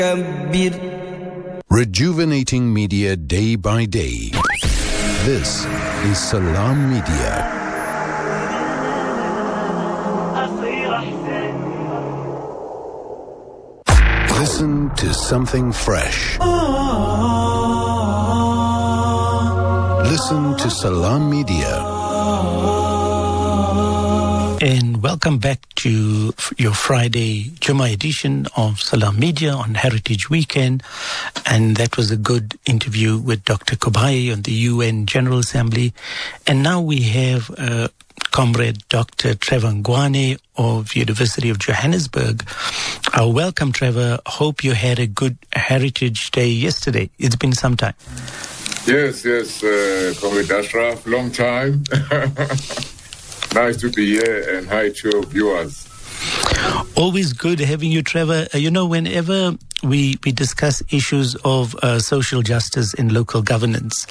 Rejuvenating media day by day. This is Salam Media. Listen to something fresh. Listen to Salam Media. And welcome back to your Friday Jummah edition of Salam Media on Heritage Weekend. And that was a good interview with Dr. Kubayi on the UN General Assembly. And now we have Comrade Dr. Trevor Ngwane of University of Johannesburg. Welcome, Trevor. Hope you had a good Heritage Day yesterday. It's been some time. Yes, Comrade Ashraf, long time. Nice to be here, and hi to your viewers. Always good having you, Trevor. Whenever we discuss issues of social justice in local governance,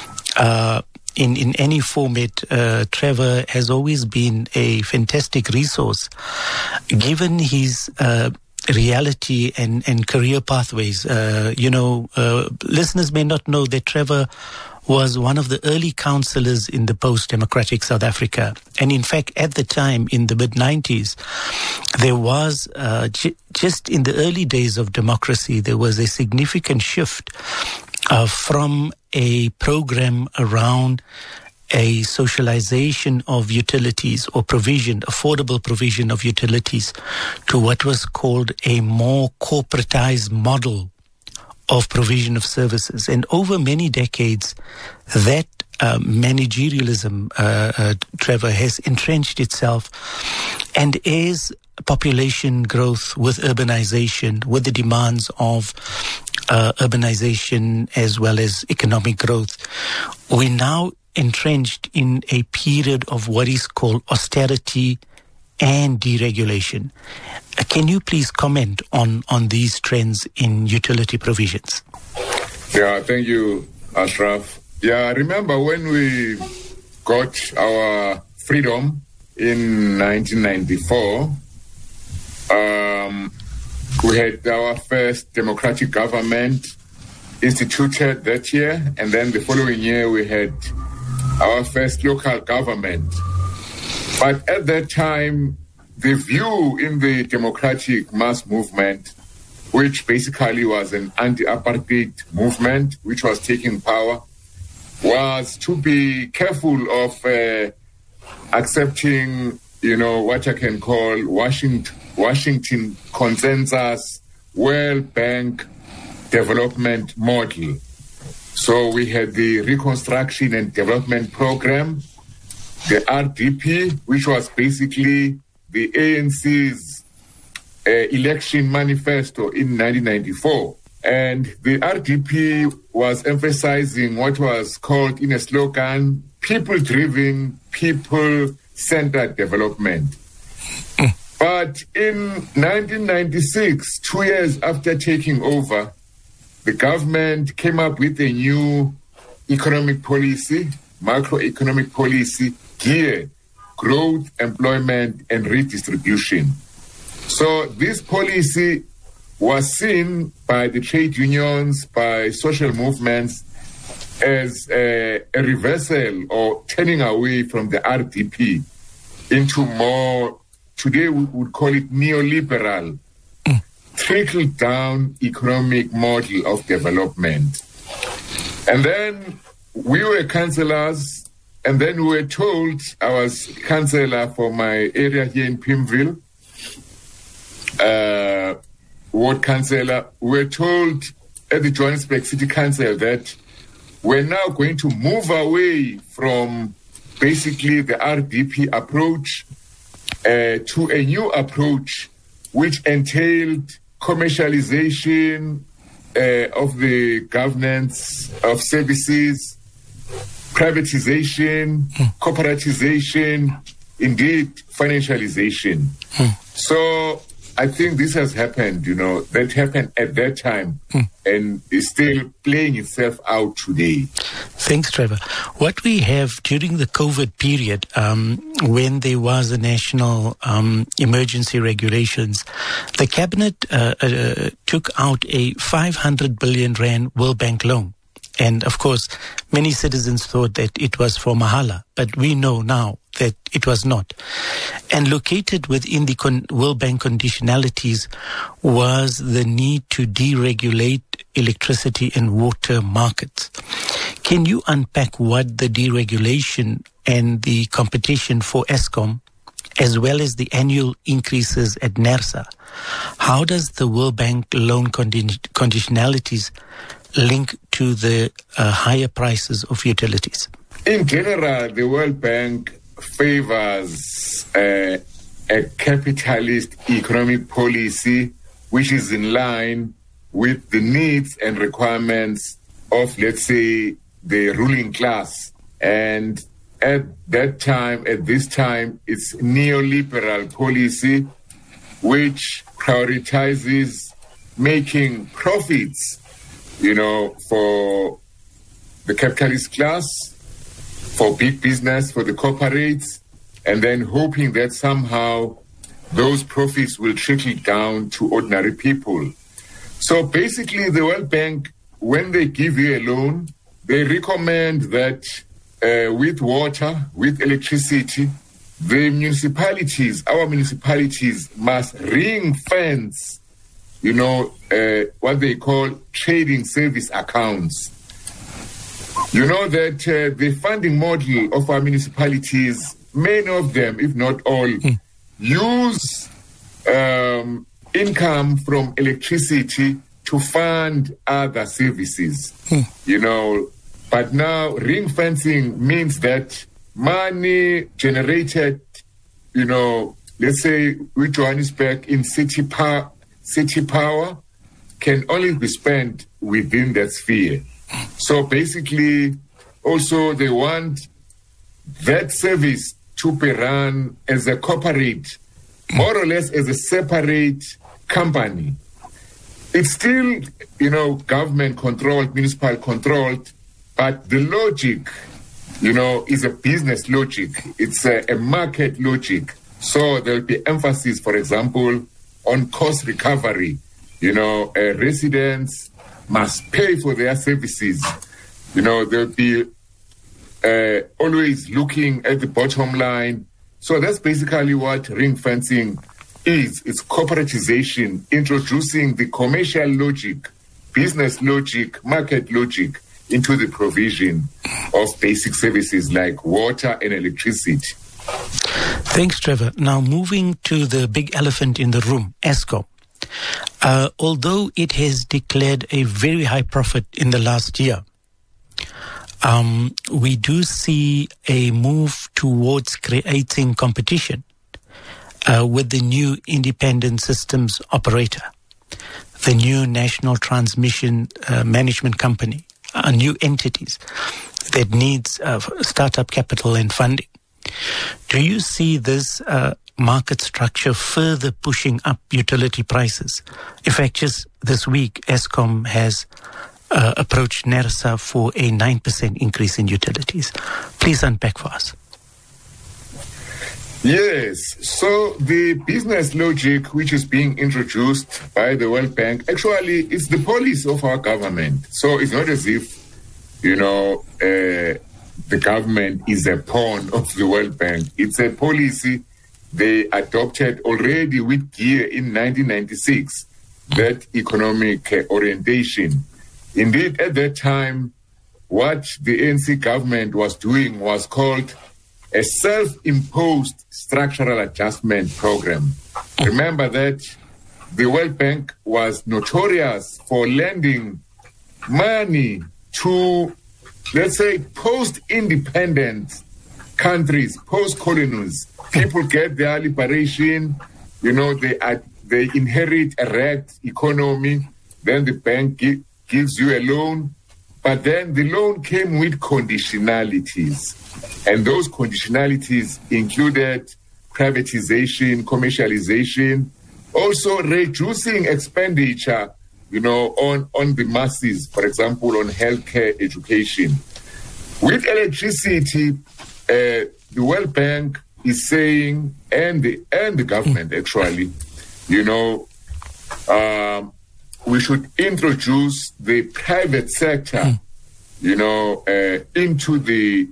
in any format, Trevor has always been a fantastic resource, given his reality and career pathways. Listeners may not know that Trevor was one of the early councillors in the post-democratic South Africa. And in fact, at the time, in the mid-90s, there was, just in the early days of democracy, there was a significant shift from a program around a socialization of utilities or affordable provision of utilities, to what was called a more corporatized model of provision of services. And over many decades, that managerialism, Trevor, has entrenched itself. And as population growth with urbanization, with the demands of urbanization as well as economic growth, we're now entrenched in a period of what is called austerity and deregulation. Can you please comment on these trends in utility provisions? Yeah, thank you, Ashraf. Yeah, I remember when we got our freedom in 1994, we had our first democratic government instituted that year, and then the following year we had our first local government. But at that time, the view in the democratic mass movement, which basically was an anti-apartheid movement, which was taking power, was to be careful of accepting, what I can call Washington consensus, World Bank development model. So we had the Reconstruction and Development Program, the RDP, which was basically the ANC's election manifesto in 1994. And the RDP was emphasizing what was called in a slogan, people-driven, people-centered development. But in 1996, 2 years after taking over, the government came up with a new economic policy, macroeconomic policy, geared growth, employment, and redistribution. So this policy was seen by the trade unions, by social movements, as a reversal or turning away from the RDP into more, today we would call it neoliberal, trickle-down economic model of development. And then we were councillors, and then we were told, I was councillor for my area here in Pimville, ward councillor, we were told at the Johannesburg City Council that we're now going to move away from basically the RDP approach to a new approach which entailed commercialization of the governance of services, privatization, corporatization, indeed financialization. So I think this has happened, that happened at that time and is still playing itself out today. Thanks, Trevor. What we have during the COVID period, when there was a national emergency regulations, the cabinet took out a 500 billion rand World Bank loan. And of course, many citizens thought that it was for Mahala, but we know now that it was not. And located within the World Bank conditionalities was the need to deregulate electricity and water markets. Can you unpack what the deregulation and the competition for Eskom, as well as the annual increases at NERSA, how does the World Bank loan conditionalities link to the higher prices of utilities? In general, the World Bank favors a capitalist economic policy which is in line with the needs and requirements of, let's say, the ruling class. And at this time, it's neoliberal policy which prioritizes making profits, for the capitalist class, for big business, for the corporates, and then hoping that somehow those profits will trickle down to ordinary people. So basically, the World Bank, when they give you a loan, they recommend that with water, with electricity, the municipalities, our municipalities must ring fence, what they call trading service accounts. You know that the funding model of our municipalities, many of them, if not all, use income from electricity to fund other services, But now ring fencing means that money generated, let's say with Johannesburg in city power can only be spent within that sphere. So basically, also they want that service to be run as a corporate, more or less as a separate company. It's still, government controlled, municipal controlled, but the logic, is a business logic. It's a market logic. So there'll be emphasis, for example, on cost recovery. Residents must pay for their services. They'll be always looking at the bottom line. So that's basically what ring fencing is. It's corporatization, introducing the commercial logic, business logic, market logic into the provision of basic services like water and electricity. Thanks, Trevor. Now moving to the big elephant in the room, Eskom. Although it has declared a very high profit in the last year, we do see a move towards creating competition with the new independent systems operator, the new National Transmission Management Company, new entities that needs startup capital and funding. Do you see this market structure further pushing up utility prices? In fact, just this week, Eskom has approached NERSA for a 9% increase in utilities. Please unpack for us. Yes, so the business logic which is being introduced by the World Bank, actually it's the policy of our government. So it's not as if, the government is a pawn of the World Bank. It's a policy they adopted already with GEAR in 1996, that economic orientation. Indeed, at that time, what the ANC government was doing was called a self-imposed structural adjustment program. Remember that the World Bank was notorious for lending money to, let's say, post-independent countries, post-colonies. People get their liberation, they inherit a wrecked economy, then the bank gives you a loan, but then the loan came with conditionalities. And those conditionalities included privatization, commercialization Also reducing expenditure, on the masses, for example, on healthcare, education. With electricity, the World Bank is saying, and the government actually, we should introduce the private sector, into the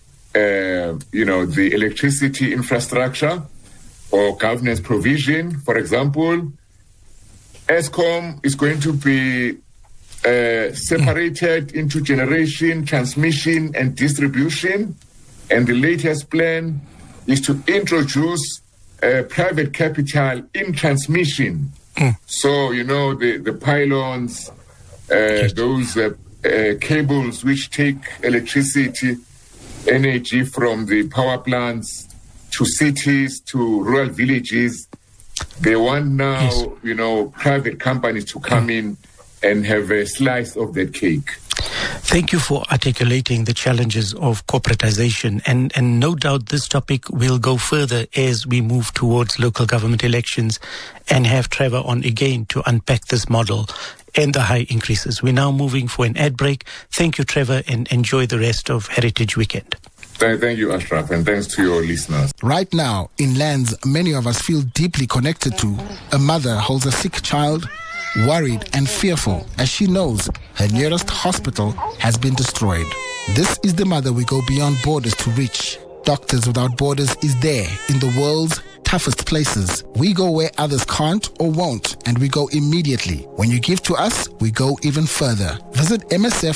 electricity infrastructure or governance provision. For example, Eskom is going to be separated into generation, transmission, and distribution. And the latest plan is to introduce private capital in transmission. So, the pylons, those cables which take electricity, energy from the power plants to cities, to rural villages. They want now, private companies to come in and have a slice of that cake. Thank you for articulating the challenges of corporatization. And no doubt this topic will go further as we move towards local government elections and have Trevor on again to unpack this model and the high increases. We're now moving for an ad break. Thank you, Trevor, and enjoy the rest of Heritage Weekend. Thank you, Ashraf, and thanks to your listeners. Right now, in lands many of us feel deeply connected to, a mother holds a sick child, worried and fearful as she knows her nearest hospital has been destroyed. This is the mother we go beyond borders to reach. Doctors Without Borders is there in the world's toughest places. We go where others can't or won't, and we go immediately. When you give to us, we go even further. Visit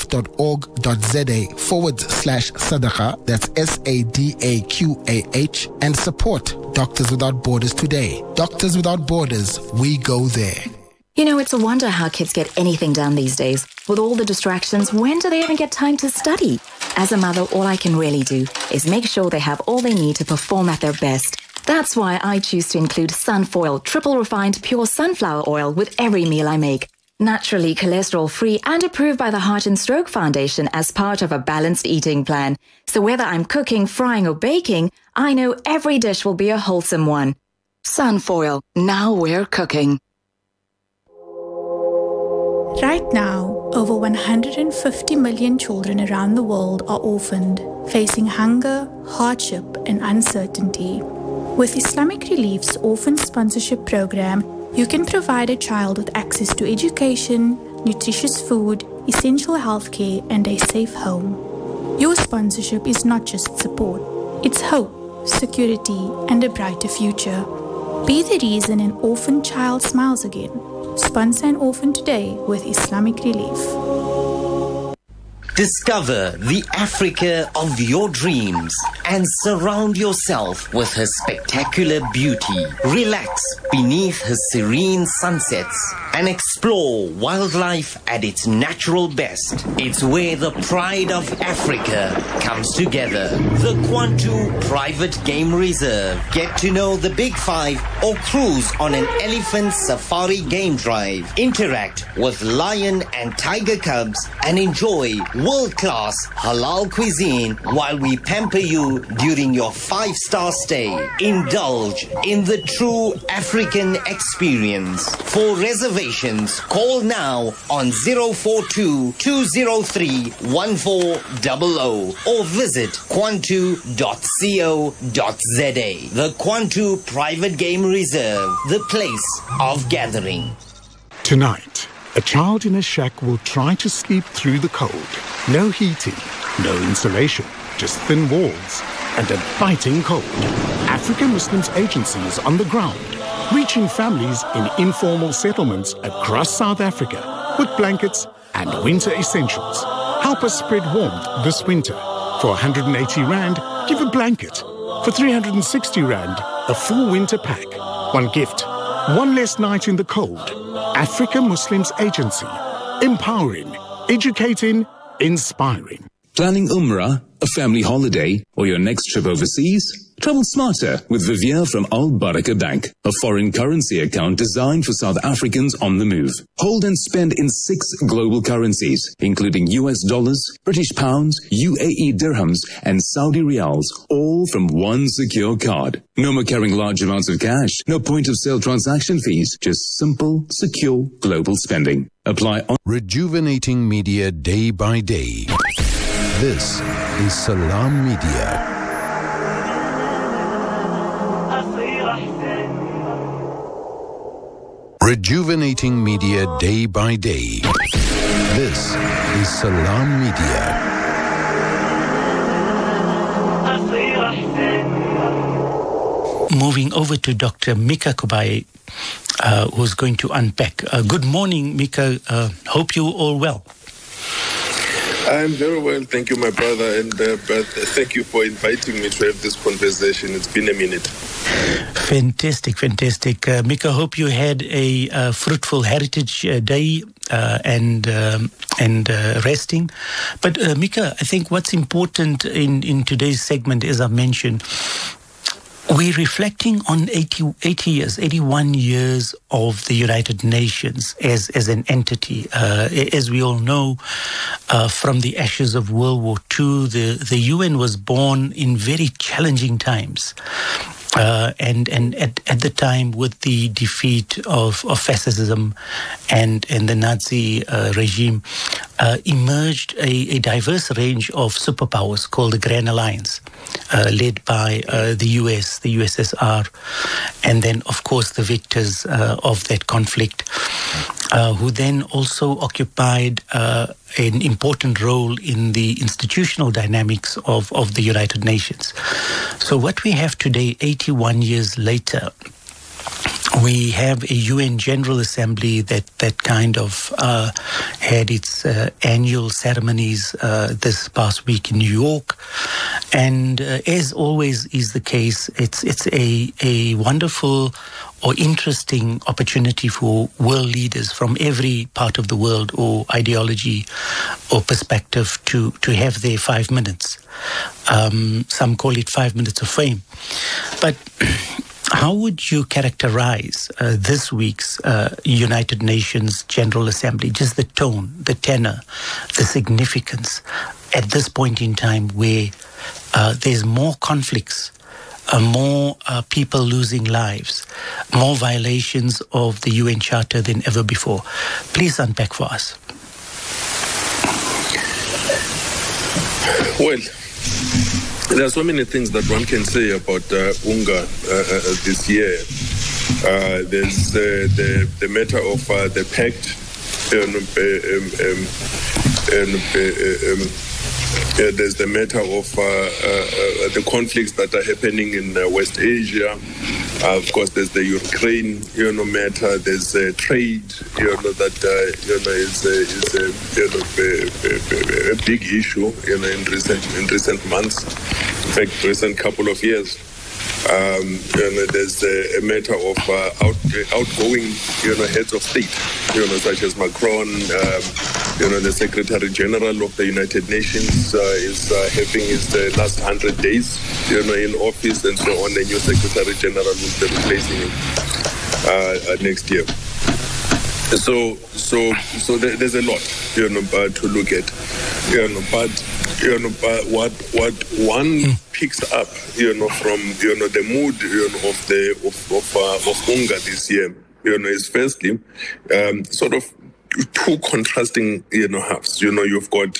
msf.org.za/sadaqa, that's SADAQAH, and support Doctors Without Borders today. Doctors Without Borders, we go there. It's a wonder how kids get anything done these days. With all the distractions, when do they even get time to study? As a mother, all I can really do is make sure they have all they need to perform at their best. That's why I choose to include Sunfoil, triple refined pure sunflower oil with every meal I make. Naturally cholesterol-free and approved by the Heart and Stroke Foundation as part of a balanced eating plan. So whether I'm cooking, frying or baking, I know every dish will be a wholesome one. Sunfoil, now we're cooking. Right now, over 150 million children around the world are orphaned, facing hunger, hardship, and uncertainty. With Islamic Relief's Orphan Sponsorship Program, you can provide a child with access to education, nutritious food, essential healthcare, and a safe home. Your sponsorship is not just support, it's hope, security, and a brighter future. Be the reason an orphan child smiles again. Sponsor an orphan today with Islamic Relief. Discover the Africa of your dreams and surround yourself with her spectacular beauty. Relax beneath her serene sunsets and explore wildlife at its natural best. It's where the pride of Africa comes together. The Kwantu Private Game Reserve. Get to know the Big Five or cruise on an elephant safari game drive. Interact with lion and tiger cubs and enjoy world-class halal cuisine while we pamper you during your 5-star stay. Indulge in the true African experience. For reservations, call now on 042-203-1400 or visit kwantu.co.za. The Kwantu Private Game Reserve, the place of gathering. Tonight, a child in a shack will try to sleep through the cold. No heating, no insulation, just thin walls and a biting cold. African Muslims Agency is on the ground, reaching families in informal settlements across South Africa with blankets and winter essentials. Help us spread warmth this winter. For 180 Rand, give a blanket. For 360 Rand, a full winter pack. One gift, one less night in the cold. Africa Muslims Agency. Empowering, educating, inspiring. Planning Umrah, a family holiday, or your next trip overseas? Travel smarter with Vivier from Al Baraka Bank, a foreign currency account designed for South Africans on the move. Hold and spend in 6 global currencies, including US dollars, British pounds, UAE dirhams, and Saudi riyals, all from one secure card. No more carrying large amounts of cash, no point of sale transaction fees, just simple, secure global spending. Apply on Rejuvenating media day by day. This is Salam Media. Rejuvenating media day by day. This is Salam Media. Moving over to Dr. Mika Kubai, who's going to unpack. Good morning, Mika. Hope you're all well. I'm very well, thank you, my brother, and thank you for inviting me to have this conversation. It's been a minute. Fantastic. Mika, hope you had a fruitful Heritage Day and resting. But Mika, I think what's important in today's segment, as I mentioned, we're reflecting on 81 years of the United Nations as an entity. As we all know, from the ashes of World War II, the UN was born in very challenging times. And at the time, with the defeat of fascism and the Nazi regime, emerged a diverse range of superpowers called the Grand Alliance, led by the US, the USSR, and then, of course, the victors of that conflict, who then also occupied an important role in the institutional dynamics of the United Nations. So what we have today, 81 years later, we have a UN General Assembly that kind of had its annual ceremonies this past week in New York. And as always is the case, it's a wonderful or interesting opportunity for world leaders from every part of the world or ideology or perspective to have their 5 minutes. Some call it 5 minutes of fame. But how would you characterize this week's United Nations General Assembly? Just the tone, the tenor, the significance at this point in time where there's more conflicts, more people losing lives, more violations of the UN Charter than ever before. Please unpack for us. Well, there are so many things that one can say about UNGA this year. There's the matter of the pact, there's the matter of the conflicts that are happening in West Asia. Of course, there's the Ukraine, matter. There's trade, that is a big issue, in recent months. In fact, recent couple of years. There's a matter of outgoing, heads of state, such as Macron. The Secretary General of the United Nations is having his last 100 days, in office, and so on. The new Secretary General will be replacing him next year. So there's a lot, to look at, but what one picks up, from the mood, of UNGA this year, is firstly, sort of two contrasting, halves. You've got,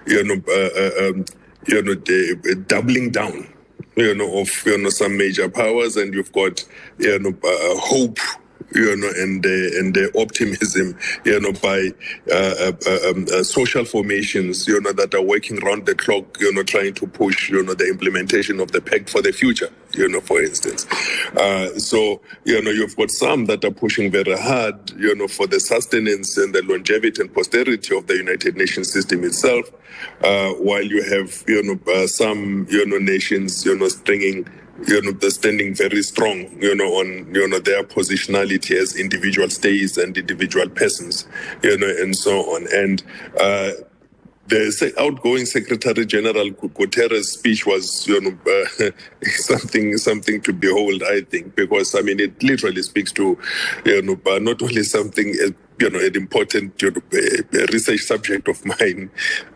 the doubling down, of, some major powers, and you've got, hope, and the optimism, by social formations, that are working round the clock, trying to push, the implementation of the pact for the future, for instance. So, you've got some that are pushing very hard, for the sustenance and the longevity and posterity of the United Nations system itself, while you have, some, nations, stringing, they're standing very strong, on, their positionality as individual states and individual persons, and so on. And the outgoing Secretary General Guterres' speech was, something to behold, I think, because it literally speaks to, not only something, an important, research subject of mine,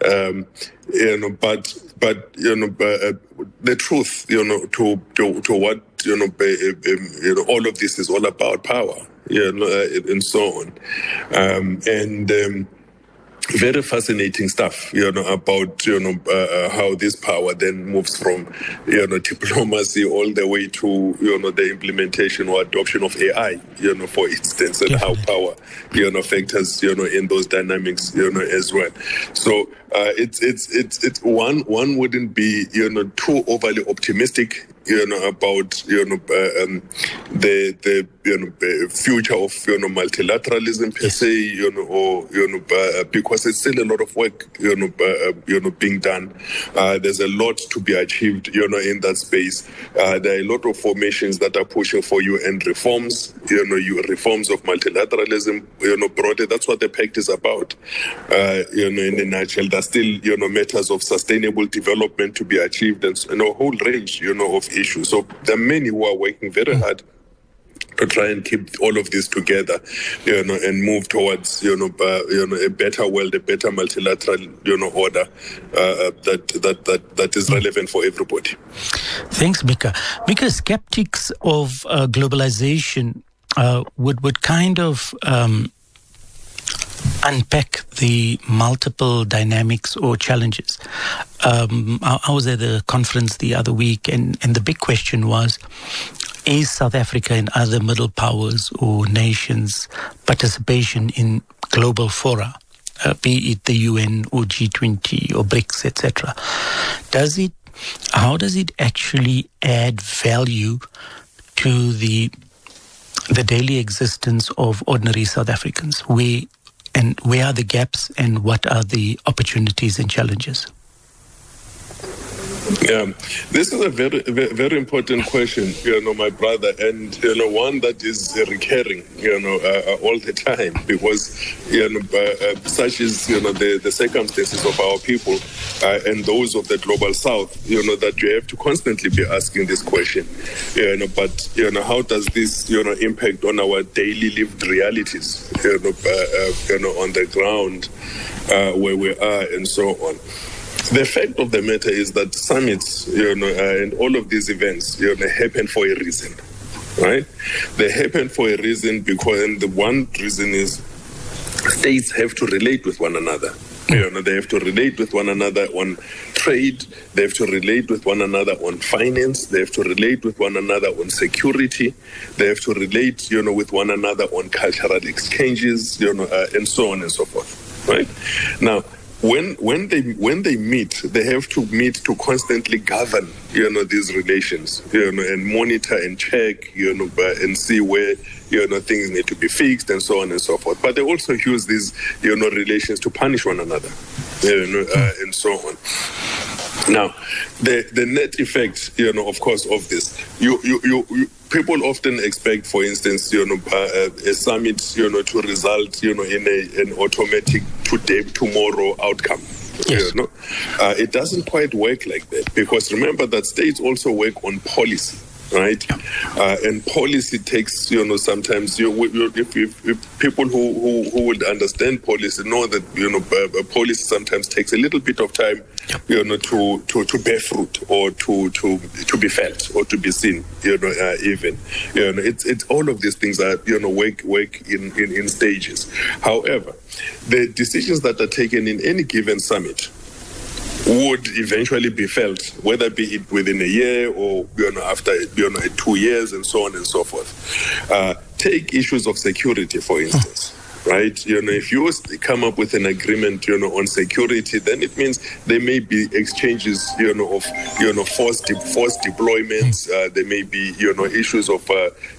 but the truth, to what all of this is all about, power, and so on, very fascinating stuff, about, how this power then moves from, diplomacy all the way to, the implementation or adoption of AI, for instance, and how power, factors, in those dynamics, as well. So it's one wouldn't be, too overly optimistic, about the future of multilateralism per se, or because it's still a lot of work being done. There's a lot to be achieved in that space. There are a lot of formations that are pushing for UN reforms, reforms of multilateralism, broadly. That's what the pact is about. In a nutshell, there's still matters of sustainable development to be achieved, and a whole range of issues. So there are many who are working very hard to try and keep all of this together, and move towards, a better world, a better multilateral, order that is relevant for everybody. Thanks, Mika. Mika, skeptics of globalization would kind of unpack the multiple dynamics or challenges. I was at the conference the other week, and the big question was, is South Africa and other middle powers or nations' participation in global fora, be it the UN or G20 or BRICS, etc., how does it actually add value to the daily existence of ordinary South Africans? Where are the gaps, and what are the opportunities and challenges? Yeah, this is a very, very important question, my brother, and one that is recurring, all the time, because such is the circumstances of our people and those of the global South, that you have to constantly be asking this question, but how does this impact on our daily lived realities, on the ground where we are, and so on. The fact of the matter is that summits, and all of these events, happen for a reason, right? They happen for a reason and the one reason is states have to relate with one another. They have to relate with one another on trade. They have to relate with one another on finance. They have to relate with one another on security. They have to relate, with one another on cultural exchanges, and so on and so forth, right? Now, when they meet, they have to meet to constantly govern, these relations, and monitor and check, and see where, things need to be fixed and so on and so forth. But they also use these, relations to punish one another, and so on. Now, the net effect, of course, of this, people often expect, for instance, a summit, to result, in an automatic today, tomorrow outcome. Yes. It doesn't quite work like that, because remember that states also work on policy. Right, and policy takes, sometimes if people who would understand policy know that policy sometimes takes a little bit of time, to bear fruit or to be felt or to be seen, even, it's all of these things are work in stages. However, the decisions that are taken in any given summit would eventually be felt, whether be it within a year or after 2 years, and so on and so forth. Take issues of security, for instance. Right, if you come up with an agreement, on security, then it means there may be exchanges, of, forced deployments. There may be, issues of,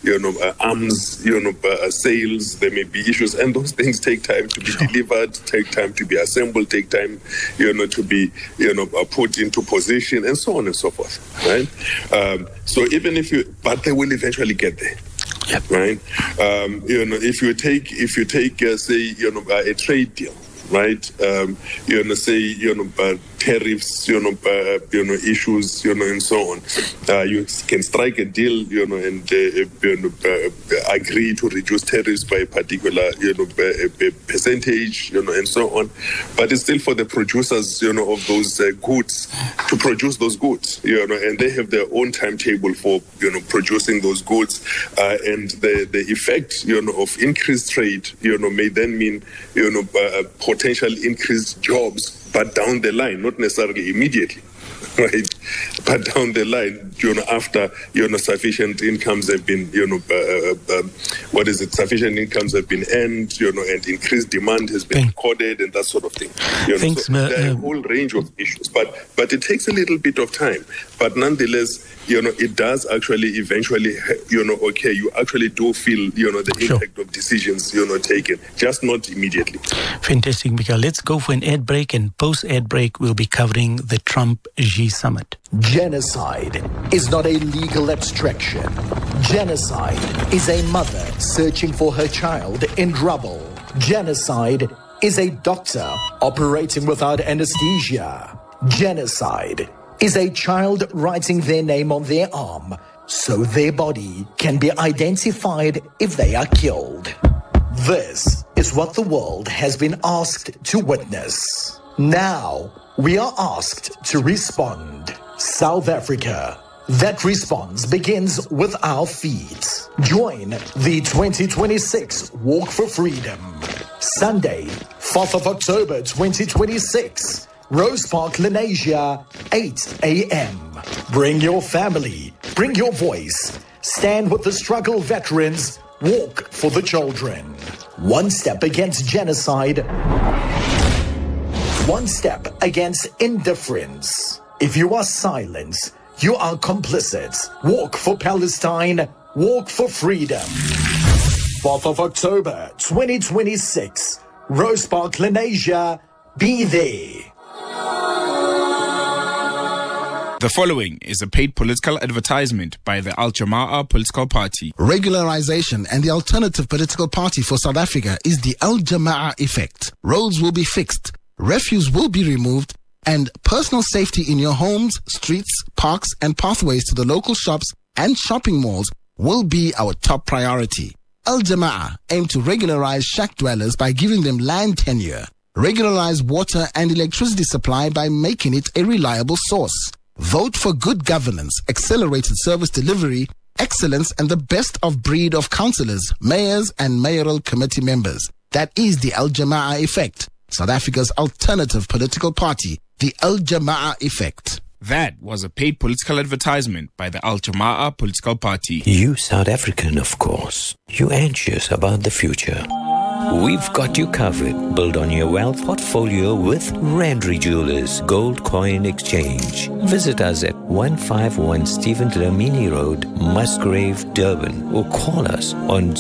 arms, sales. There may be issues, and those things take time to be delivered, take time to be assembled, take time, to be, put into position, and so on and so forth. Right. So even but they will eventually get there. Yep. Right. If you take, say, a trade deal, right? Say, tariffs, issues, and so on. You can strike a deal, and agree to reduce tariffs by a particular, percentage, and so on. But it's still for the producers, of those goods to produce those goods, and they have their own timetable for, producing those goods, and the effect, of increased trade, may then mean, potential increased jobs, but down the line, not necessarily immediately, right? But down the line, after, sufficient incomes have been, sufficient incomes have been earned, and increased demand has been recorded and that sort of thing. Thanks, so there are a whole range of issues, but it takes a little bit of time. But nonetheless, it does actually eventually, okay, you actually do feel, the impact of decisions, taken, just not immediately. Fantastic, Mikael. Let's go for an ad break, and post-ad break, we'll be covering the Trump-Xi summit. Genocide is not a legal abstraction. Genocide is a mother searching for her child in trouble. Genocide is a doctor operating without anesthesia. Genocide is a child writing their name on their arm so their body can be identified if they are killed. This is what the world has been asked to witness. Now, we are asked to respond. South Africa. That response begins with our feet. Join the 2026 Walk for Freedom. Sunday, 4th of October 2026. Rose Park, Lenasia, 8 a.m. Bring your family, bring your voice. Stand with the struggle veterans. Walk for the children. One step against genocide. One step against indifference. If you are silent, you are complicit. Walk for Palestine. Walk for freedom. 4th of October 2026. Rose Park, Lenasia. Be there. The following is a paid political advertisement by the Al Jamaah Political Party. Regularization and the alternative political party for South Africa is the Al Jamaah effect. Roads will be fixed, refuse will be removed, and personal safety in your homes, streets, parks, and pathways to the local shops and shopping malls will be our top priority. Al Jamaah aim to regularize shack dwellers by giving them land tenure, regularize water and electricity supply by making it a reliable source. Vote for good governance, accelerated service delivery, excellence, and the best of breed of councillors, mayors, and mayoral committee members. That is the Al Jamaah effect, South Africa's alternative political party, the Al Jamaah effect. That was a paid political advertisement by the Al Jamaah Political Party. You South African, of course. You anxious about the future. We've got you covered. Build on your wealth portfolio with Randry Jewelers Gold Coin Exchange. Visit us at 151 Stephen Dlamini Road, Musgrave, Durban, or call us on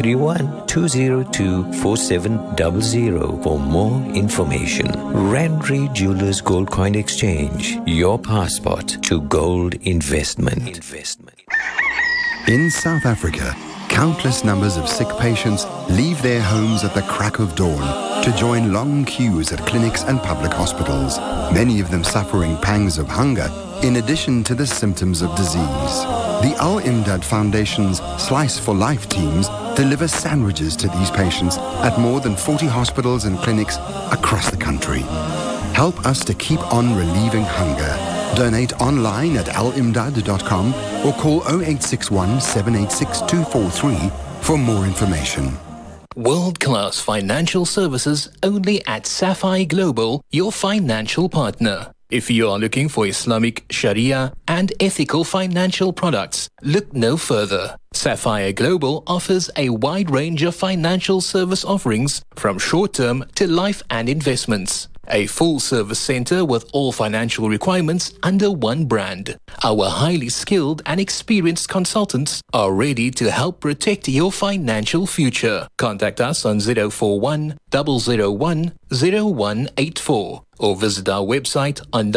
031-202-4700 for more information. Randry Jewelers Gold Coin Exchange, your passport to gold investment. In South Africa, countless numbers of sick patients leave their homes at the crack of dawn to join long queues at clinics and public hospitals, many of them suffering pangs of hunger in addition to the symptoms of disease. The Al Imdad Foundation's Slice for Life teams deliver sandwiches to these patients at more than 40 hospitals and clinics across the country. Help us to keep on relieving hunger. Donate online at alimdad.com or call 0861 786 243 for more information. World-class financial services only at Sapphire Global, your financial partner. If you are looking for Islamic, Sharia, and ethical financial products, look no further. Sapphire Global offers a wide range of financial service offerings from short-term to life and investments. A full-service center with all financial requirements under one brand. Our highly skilled and experienced consultants are ready to help protect your financial future. Contact us on 041 001 0184 or visit our website on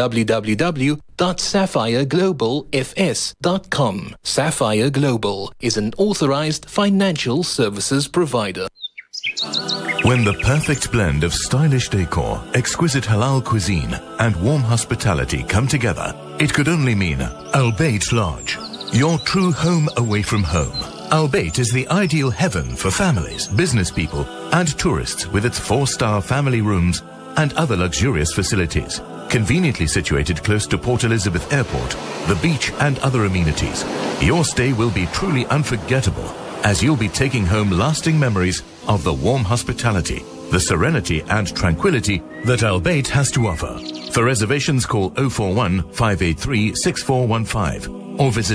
www.sapphireglobalfs.com. Sapphire Global is an authorized financial services provider. When the perfect blend of stylish decor, exquisite halal cuisine, and warm hospitality come together, it could only mean Al Bayt Lodge, your true home away from home. Al Bayt is the ideal heaven for families, business people, and tourists with its 4-star family rooms and other luxurious facilities. Conveniently situated close to Port Elizabeth Airport, the beach, and other amenities, your stay will be truly unforgettable, as you'll be taking home lasting memories of the warm hospitality, the serenity and tranquility that Al Bayt has to offer. For reservations, call 041 583 6415 or visit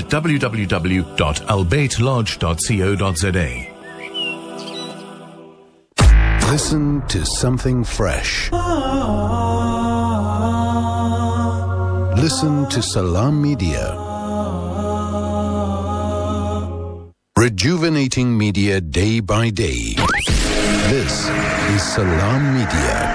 www.albaytlodge.co.za. Listen to something fresh. Listen to Salam Media. Rejuvenating media day by day. This is Salam Media.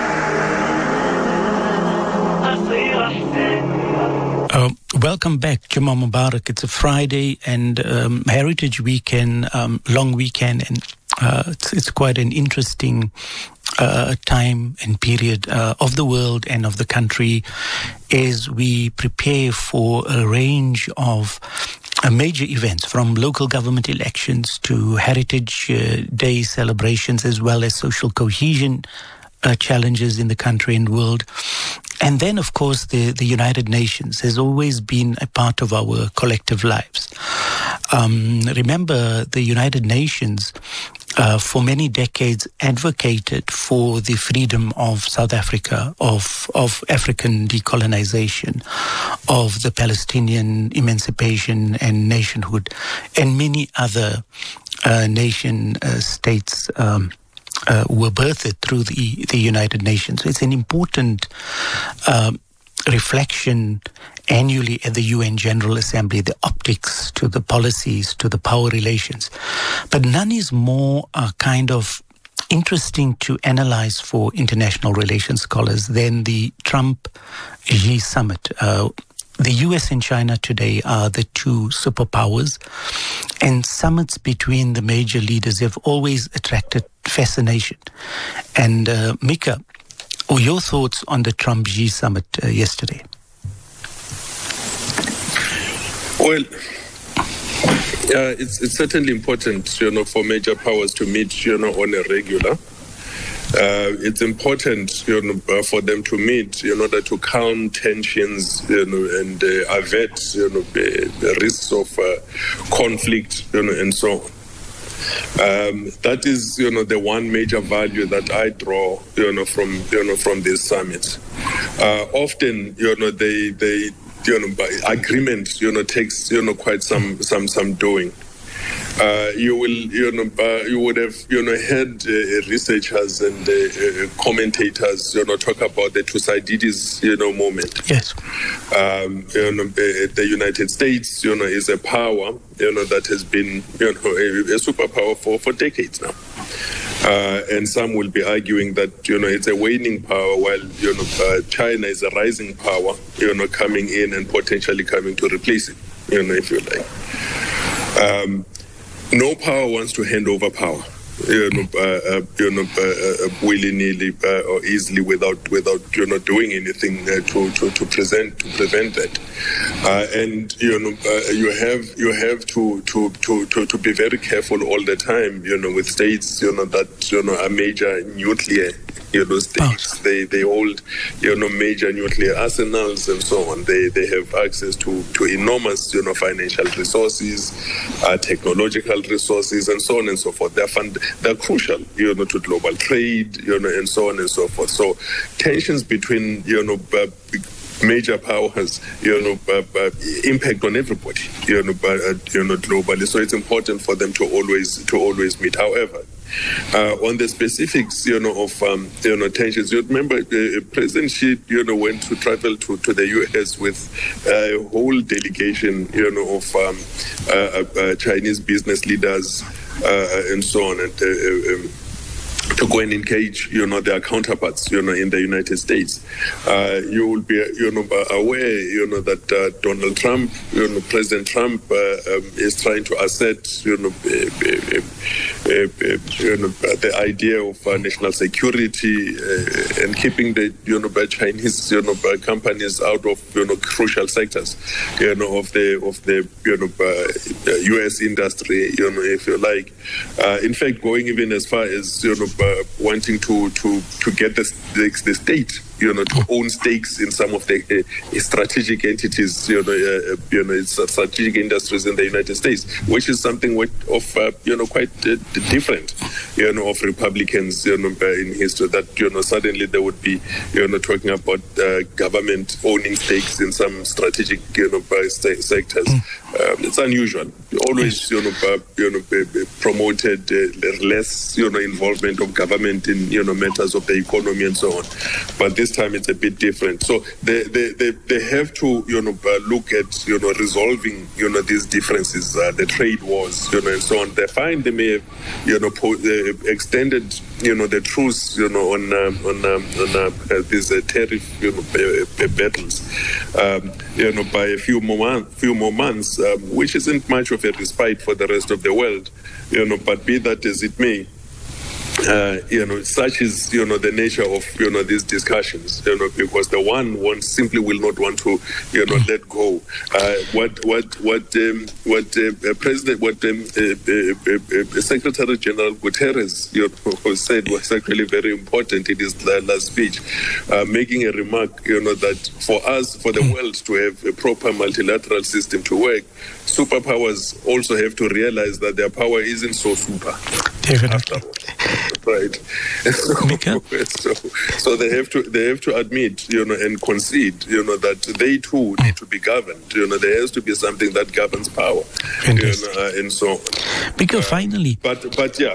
Welcome back, Jummah Mubarak. It's a Friday and Heritage Weekend, long weekend, and it's quite an interesting time and period of the world and of the country as we prepare for a range of major events, from local government elections to Heritage Day celebrations, as well as social cohesion challenges in the country and world. And then, of course, the United Nations has always been a part of our collective lives. Remember, the United Nations for many decades advocated for the freedom of South Africa, of African decolonization, of the Palestinian emancipation and nationhood, and many other nation states were birthed through the United Nations. So it's an important reflection annually at the UN General Assembly, the optics to the policies, to the power relations. But none is more kind of interesting to analyze for international relations scholars than the Trump-Xi summit. The US and China today are the two superpowers, and summits between the major leaders have always attracted fascination. And Mika, your thoughts on the Trump-Xi summit yesterday? Well, it's certainly important, for major powers to meet, on a regular. It's important, for them to meet in order to calm tensions, and avert, the risks of conflict, and so on. That is, the one major value that I draw, from this summit. Often, they agreement, takes, quite some doing. You would have, heard researchers and commentators, talk about the Thucydides, moment. Yes. The United States, is a power, that has been, a superpower for decades now. And some will be arguing that, it's a waning power, while, China is a rising power, coming in and potentially coming to replace it, if you like. No power wants to hand over power, willy-nilly or easily without doing anything to prevent that. And you have to be very careful all the time, with states that are major nuclear states. They hold major nuclear arsenals and so on. They have access to enormous financial resources, technological resources, and so on and so forth. They're crucial to global trade, and so on and so forth. So tensions between major powers, impact on everybody, globally. So it's important for them to always meet. However, on the specifics, of tensions, you remember President Xi, went to travel to the U.S. with a whole delegation, of Chinese business leaders and so on. And to go and engage, their counterparts, in the United States. You will be, aware, that Donald Trump, President Trump, is trying to assert, the idea of national security and keeping the, Chinese, companies out of, crucial sectors, of the U.S. industry, if you like. In fact, going even as far as, wanting to get the state, to own stakes in some of the strategic entities, strategic industries in the United States, which is something of quite different, of Republicans, in history. That suddenly they would be, talking about government owning stakes in some strategic, sectors. It's unusual. Always, promoted less, involvement of government in, matters of the economy and so on. But this time it's a bit different. So they have to, look at, resolving, these differences, the trade wars, and so on. They find they may have, extended, the truce, on these tariff, battles, by a few more months, which isn't much of a respite for the rest of the world, but be that as it may, such is, the nature of, these discussions, because the one simply will not want to, let go. Secretary General Guterres, said was actually very important in his last speech, making a remark, that for us, for the world to have a proper multilateral system to work, superpowers also have to realize that their power isn't so super. Definitely. Right. So they have to admit, and concede, that they too need to be governed. There has to be something that governs power, and so on. Because finally, but yeah.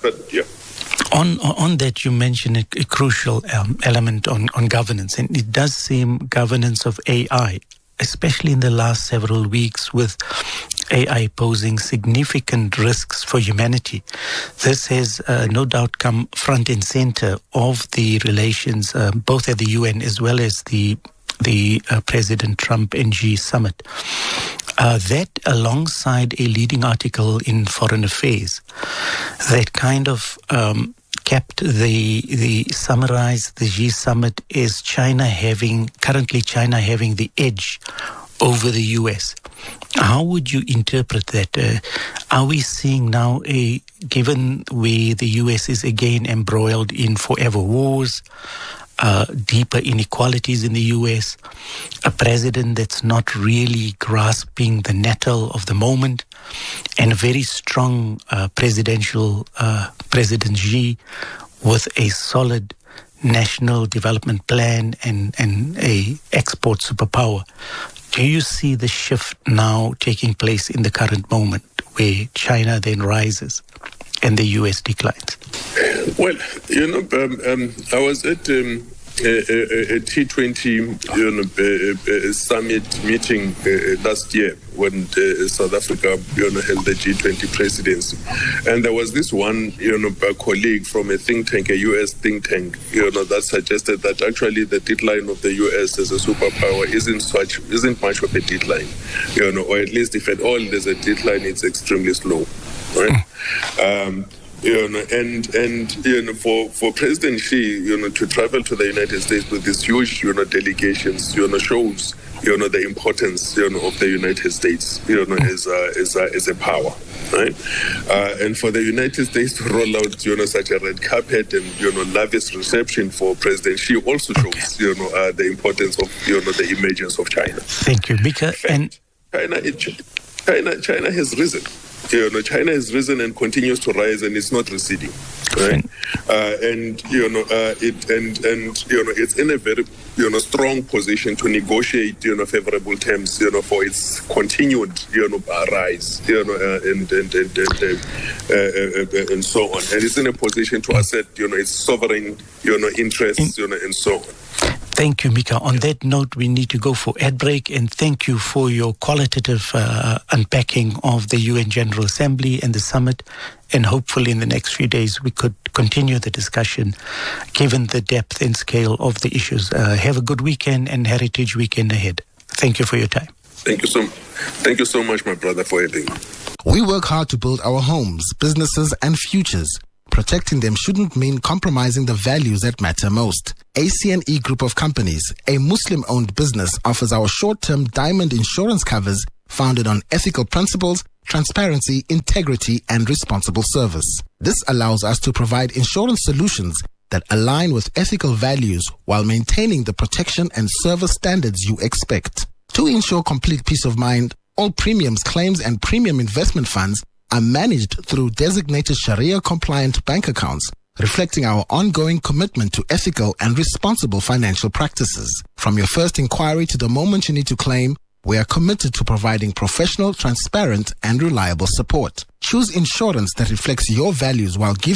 On that, you mentioned a crucial element on governance, and it does seem governance of AI, especially in the last several weeks, with AI posing significant risks for humanity. This has no doubt come front and center of the relations, both at the UN as well as the President Trump and Xi summit. That, alongside a leading article in Foreign Affairs, that kind of kept summarized the Xi summit as currently China having the edge over the US. How would you interpret that? Are we seeing now, given where the US is again embroiled in forever wars, deeper inequalities in the US, a president that's not really grasping the nettle of the moment, and a very strong President Xi with a solid national development plan and a export superpower? Do you see the shift now taking place in the current moment where China then rises and the US declines? Well, I was at a T20 summit meeting last year when South Africa held the G20 presidency, and there was this one colleague from a think tank, a US think tank, that suggested that actually the decline of the US as a superpower isn't much of a decline, or at least if at all there's a decline, it's extremely slow, right? For President Xi, to travel to the United States with these huge, delegations, shows, the importance, of the United States, as a power, right? And for the United States to roll out, such a red carpet and, lavish reception for President Xi also shows, the importance of, the emergence of China. Thank you, Mika. And China has risen. China has risen and continues to rise, and it's not receding, right? It's in a very strong position to negotiate favorable terms for its continued rise and so on, and it's in a position to assert its sovereign interests and so on. Thank you, Mika. On that note, we need to go for ad break, and thank you for your qualitative unpacking of the UN General Assembly and the summit. And hopefully in the next few days we could continue the discussion given the depth and scale of the issues. Have a good weekend and Heritage Weekend ahead. Thank you for your time. Thank you so much, my brother, for everything. We work hard to build our homes, businesses, and futures. Protecting them shouldn't mean compromising the values that matter most. ACNE Group of Companies, a Muslim-owned business, offers our short-term diamond insurance covers founded on ethical principles, transparency, integrity, and responsible service. This allows us to provide insurance solutions that align with ethical values while maintaining the protection and service standards you expect. To ensure complete peace of mind, all premiums, claims, and premium investment funds are managed through designated Sharia-compliant bank accounts, reflecting our ongoing commitment to ethical and responsible financial practices. From your first inquiry to the moment you need to claim, we are committed to providing professional, transparent, and reliable support. Choose insurance that reflects your values while giving